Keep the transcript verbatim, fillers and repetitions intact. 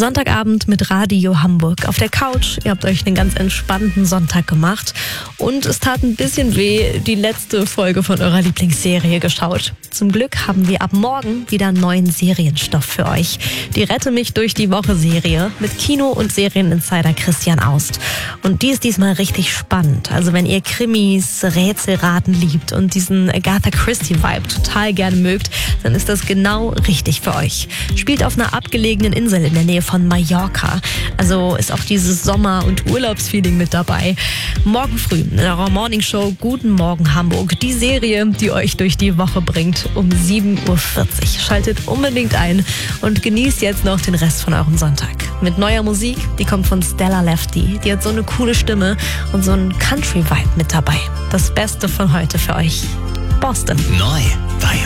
Sonntagabend mit Radio Hamburg auf der Couch. Ihr habt euch einen ganz entspannten Sonntag gemacht und es tat ein bisschen weh, die letzte Folge von eurer Lieblingsserie geschaut. Zum Glück haben wir ab morgen wieder neuen Serienstoff für euch. Die Rette mich durch die Woche-Serie mit Kino- und Serieninsider Christian Aust. Und die ist diesmal richtig spannend. Also wenn ihr Krimis, Rätselraten liebt und diesen Agatha Christie-Vibe total gerne mögt, dann ist das genau richtig für euch. Spielt auf einer abgelegenen Insel in der Nähe von Mallorca. Also ist auch dieses Sommer- und Urlaubsfeeling mit dabei. Morgen früh in eurer Morningshow Guten Morgen Hamburg. Die Serie, die euch durch die Woche bringt, um sieben Uhr vierzig. Schaltet unbedingt ein und genießt jetzt noch den Rest von eurem Sonntag. Mit neuer Musik, die kommt von Stella Lefty. Die hat so eine coole Stimme und so einen Country-Vibe mit dabei. Das Beste von heute für euch. Boston. Neu bei